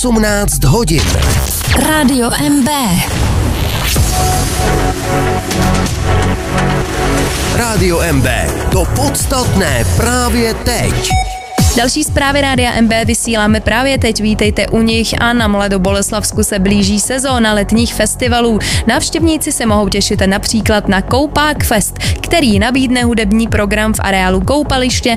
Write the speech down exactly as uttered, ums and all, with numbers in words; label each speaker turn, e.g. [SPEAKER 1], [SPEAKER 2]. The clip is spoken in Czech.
[SPEAKER 1] osmnáct hodin.
[SPEAKER 2] Rádio M B.
[SPEAKER 1] Rádio M B. To podstatné právě teď.
[SPEAKER 3] Další zprávy Rádia M B vysíláme právě teď, vítejte u nich a na Mladoboleslavsku se blíží sezóna letních festivalů. Návštěvníci se mohou těšit například na Koupák Fest, který nabídne hudební program v areálu koupaliště